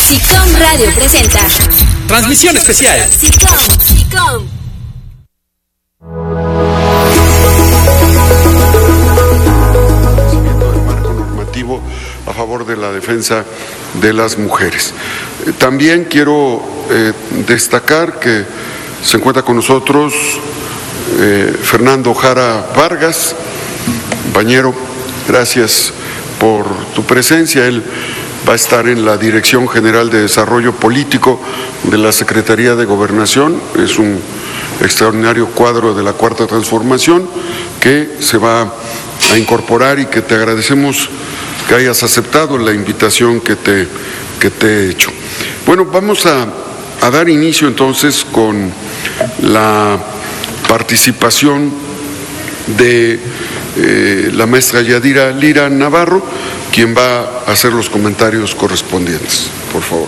SICOM Radio presenta Transmisión especial. SICOM. Del marco normativo a favor de la defensa de las mujeres. También quiero destacar que se encuentra con nosotros Fernando Jara Vargas. Compañero, gracias por tu presencia. Él va a estar en la Dirección General de Desarrollo Político de la Secretaría de Gobernación. Es un extraordinario cuadro de la Cuarta Transformación que se va a incorporar y que te agradecemos que hayas aceptado la invitación que te he hecho. Bueno, vamos a dar inicio entonces con la participación de la maestra Yadira Lira Navarro, quien va a hacer los comentarios correspondientes. Por favor.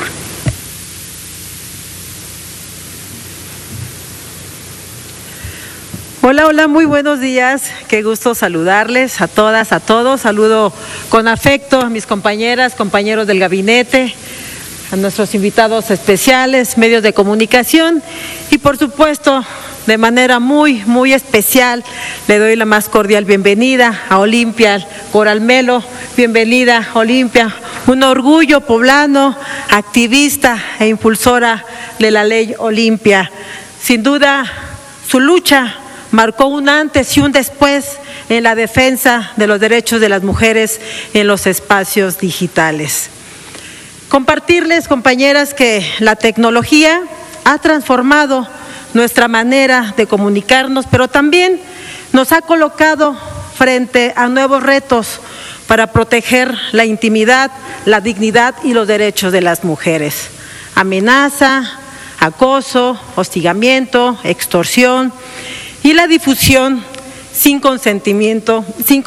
Hola, muy buenos días. Qué gusto saludarles a todas, a todos. Saludo con afecto a mis compañeras, compañeros del gabinete, a nuestros invitados especiales, medios de comunicación y, por supuesto, de manera muy especial, le doy la más cordial bienvenida a Olimpia Coralmelo. Bienvenida, Olimpia. Un orgullo poblano, activista e impulsora de la ley Olimpia. Sin duda, su lucha marcó un antes y un después en la defensa de los derechos de las mujeres en los espacios digitales. Compartirles, compañeras, que la tecnología ha transformado nuestra manera de comunicarnos, pero también nos ha colocado frente a nuevos retos para proteger la intimidad, la dignidad y los derechos de las mujeres. Amenaza, acoso, hostigamiento, extorsión y la difusión sin consentimiento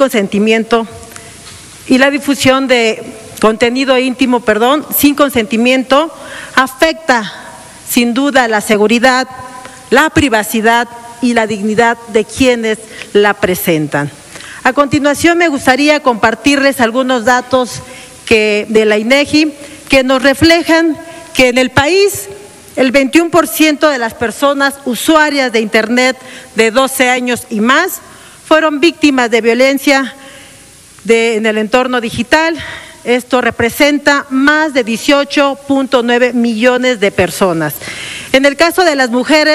y la difusión de contenido íntimo, sin consentimiento, afecta sin duda la seguridad, la privacidad y la dignidad de quienes la presentan. A continuación me gustaría compartirles algunos datos de la INEGI que nos reflejan que en el país el 21% de las personas usuarias de Internet de 12 años y más fueron víctimas de violencia en el entorno digital. Esto representa más de 18.9 millones de personas. En el caso de las mujeres,